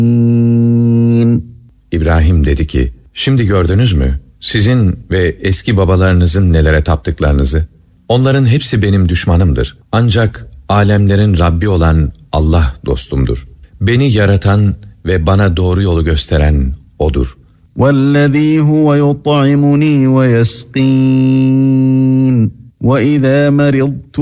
İbrahim dedi ki, şimdi gördünüz mü sizin ve eski babalarınızın nelere taptıklarınızı? Onların hepsi benim düşmanımdır. Ancak alemlerin Rabbi olan Allah dostumdur. Beni yaratan ve bana doğru yolu gösteren O'dur. وَالَّذ۪ي هُوَ يُطْعِمُن۪ي وَيَسْق۪ينَ وَاِذَا مَرِضْتُ